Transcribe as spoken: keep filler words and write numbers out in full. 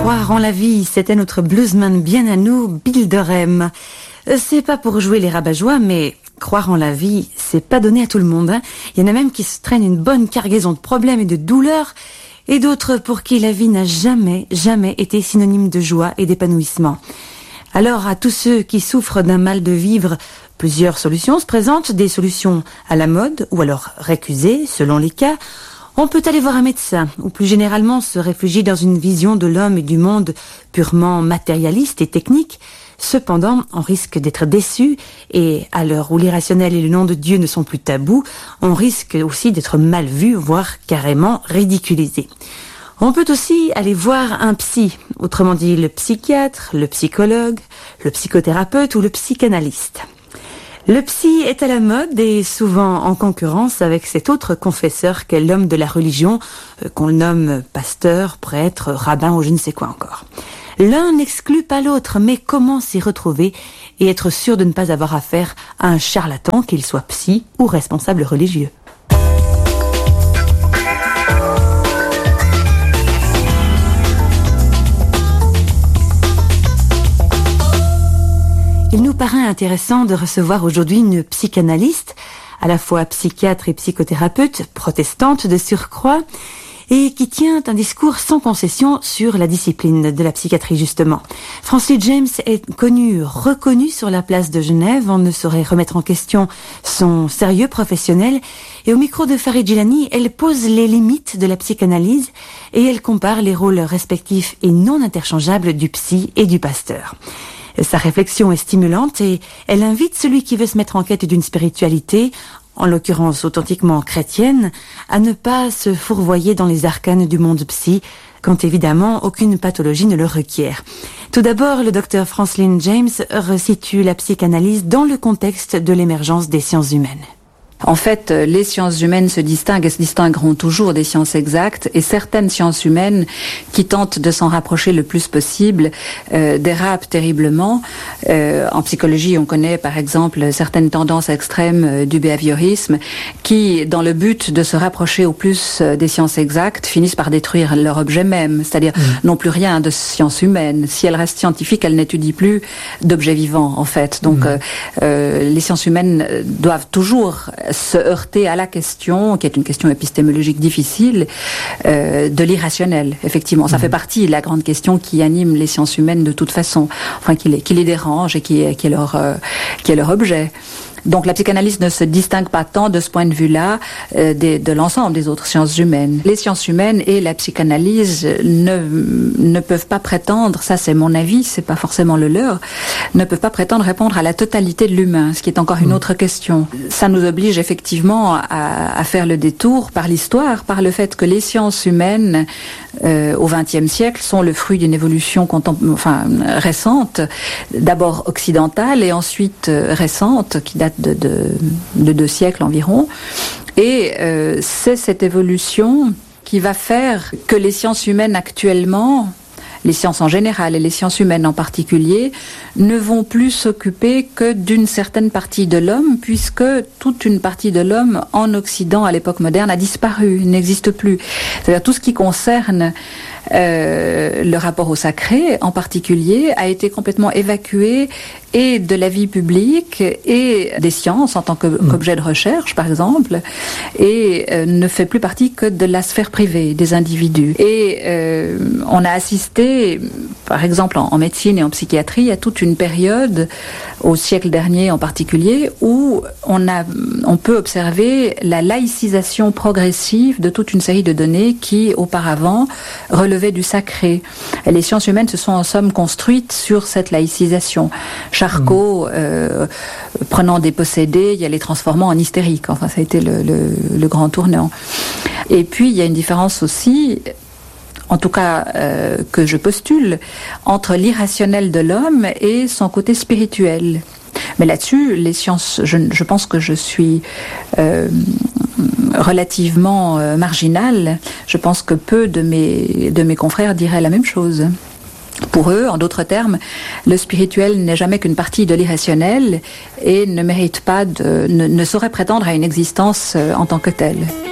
Croire en la vie, c'était notre bluesman bien à nous, Bill Durham. C'est pas pour jouer les rabat-joie, mais croire en la vie, c'est pas donné à tout le monde. Hein. Il y en a même qui se traînent une bonne cargaison de problèmes et de douleurs, et d'autres pour qui la vie n'a jamais, jamais été synonyme de joie et d'épanouissement. Alors, à tous ceux qui souffrent d'un mal de vivre, plusieurs solutions se présentent, des solutions à la mode, ou alors récusées, selon les cas. On peut aller voir un médecin, ou plus généralement se réfugier dans une vision de l'homme et du monde purement matérialiste et technique. Cependant, on risque d'être déçu, et à l'heure où l'irrationnel et le nom de Dieu ne sont plus tabous, on risque aussi d'être mal vu, voire carrément ridiculisé. On peut aussi aller voir un psy, autrement dit le psychiatre, le psychologue, le psychothérapeute ou le psychanalyste. Le psy est à la mode et souvent en concurrence avec cet autre confesseur qu'est l'homme de la religion, euh, qu'on le nomme pasteur, prêtre, rabbin ou je ne sais quoi encore. L'un n'exclut pas l'autre, mais comment s'y retrouver et être sûr de ne pas avoir affaire à un charlatan, qu'il soit psy ou responsable religieux? Il nous paraît intéressant de recevoir aujourd'hui une psychanalyste, à la fois psychiatre et psychothérapeute, protestante de surcroît, et qui tient un discours sans concession sur la discipline de la psychiatrie justement. Francis James est connue, reconnue sur la place de Genève, on ne saurait remettre en question son sérieux professionnel, et au micro de Farid Jilani, elle pose les limites de la psychanalyse et elle compare les rôles respectifs et non interchangeables du psy et du pasteur. Sa réflexion est stimulante et elle invite celui qui veut se mettre en quête d'une spiritualité, en l'occurrence authentiquement chrétienne, à ne pas se fourvoyer dans les arcanes du monde psy, quand évidemment aucune pathologie ne le requiert. Tout d'abord, le docteur Francis James resitue la psychanalyse dans le contexte de l'émergence des sciences humaines. En fait, les sciences humaines se distinguent et se distingueront toujours des sciences exactes, et certaines sciences humaines qui tentent de s'en rapprocher le plus possible euh, dérapent terriblement. Euh, en psychologie, on connaît par exemple certaines tendances extrêmes euh, du behaviorisme qui, dans le but de se rapprocher au plus euh, des sciences exactes, finissent par détruire leur objet même, c'est-à-dire mmh. n'ont plus rien de sciences humaines. Si elles restent scientifiques, elles n'étudient plus d'objets vivants, en fait. Donc, mmh. euh, euh, les sciences humaines doivent toujours se heurter à la question, qui est une question épistémologique difficile, euh, de l'irrationnel. Effectivement, ça mmh. fait partie de la grande question qui anime les sciences humaines de toute façon, enfin qui les, qui les dérange et qui est, qui est leur, euh, qui est leur objet. Donc la psychanalyse ne se distingue pas tant de ce point de vue-là euh, des, de l'ensemble des autres sciences humaines. Les sciences humaines et la psychanalyse ne, ne peuvent pas prétendre, ça c'est mon avis, c'est pas forcément le leur, ne peuvent pas prétendre répondre à la totalité de l'humain, ce qui est encore une autre question. Ça nous oblige effectivement à, à faire le détour par l'histoire, par le fait que les sciences humaines euh, au vingtième siècle sont le fruit d'une évolution contem- enfin, récente, d'abord occidentale et ensuite euh, récente, qui date De, de, de deux siècles environ. Et euh, c'est cette évolution qui va faire que les sciences humaines actuellement, les sciences en général et les sciences humaines en particulier, ne vont plus s'occuper que d'une certaine partie de l'homme, puisque toute une partie de l'homme en Occident à l'époque moderne a disparu, n'existe plus. C'est-à-dire tout ce qui concerne Euh, le rapport au sacré, en particulier, a été complètement évacué et de la vie publique et des sciences en tant que, mmh. qu'objet de recherche, par exemple, et euh, ne fait plus partie que de la sphère privée des individus. Et euh, on a assisté, par exemple, en, en médecine et en psychiatrie, à toute une période, au siècle dernier en particulier, où on a, on peut observer la laïcisation progressive de toute une série de données qui, auparavant, relevaient du sacré. Et les sciences humaines se sont en somme construites sur cette laïcisation. Charcot, euh, prenant des possédés, il y a les transformant en hystériques. Enfin, ça a été le, le, le grand tournant. Et puis, il y a une différence aussi, en tout cas euh, que je postule, entre l'irrationnel de l'homme et son côté spirituel. Mais là-dessus, les sciences, je, je pense que je suis euh, relativement euh, marginale. Je pense que peu de mes, de mes confrères diraient la même chose. Pour eux, en d'autres termes, le spirituel n'est jamais qu'une partie de l'irrationnel et ne mérite pas de, ne, ne saurait prétendre à une existence euh, en tant que telle.